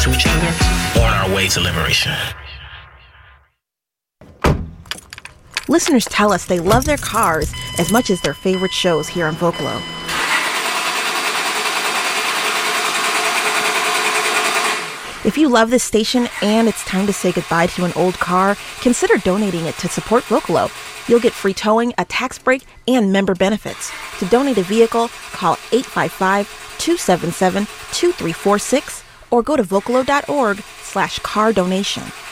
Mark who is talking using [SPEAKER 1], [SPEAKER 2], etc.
[SPEAKER 1] to each other on our way to liberation.
[SPEAKER 2] Listeners tell us they love their cars as much as their favorite shows here on Vocalo. If you love this station and it's time to say goodbye to an old car, consider donating it to support Vocalo. You'll get free towing, a tax break, and member benefits. To donate a vehicle, call 855-277-2346 or go to vocalo.org/car donation.